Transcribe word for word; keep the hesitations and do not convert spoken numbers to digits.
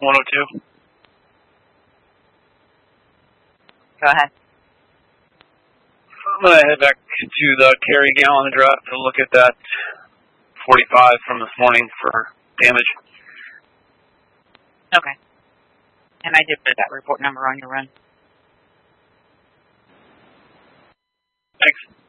one oh two. Go ahead. I'm going to head back to the carry gallon drop to look at that forty-five from this morning for damage. Okay. And I did put that report number on your run. Thanks.